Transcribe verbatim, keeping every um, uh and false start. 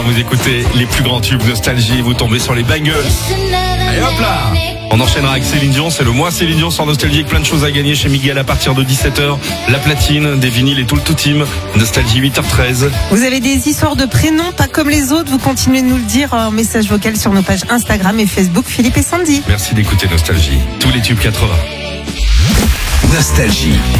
Vous écoutez les plus grands tubes Nostalgie, vous tombez sur les bangles. Et hop là, on enchaînera avec Céline Dion, c'est le mois Céline Dion sur Nostalgie avec plein de choses à gagner chez Miguel à partir de dix-sept heures. La platine, des vinyles et tout le tout team. Nostalgie huit heures treize. Vous avez des histoires de prénoms pas comme les autres, vous continuez de nous le dire en message vocal sur nos pages Instagram et Facebook, Philippe et Sandy. Merci d'écouter Nostalgie, tous les tubes quatre-vingts. Nostalgie.